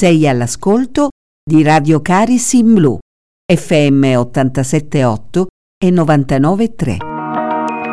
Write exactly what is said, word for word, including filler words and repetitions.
Sei all'ascolto di Radio Caris in Blu, F M ottantasette virgola otto e novantanove virgola tre.